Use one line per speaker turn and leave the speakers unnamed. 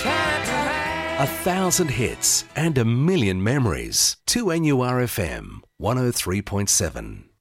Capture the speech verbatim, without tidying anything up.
A thousand hits and a million memories. two N U R F M one oh three point seven.